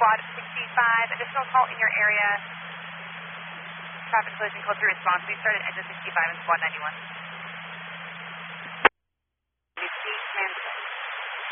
Squad 65, additional call in your area. Traffic collision code 3 response. We started exit 65 and Squad 91.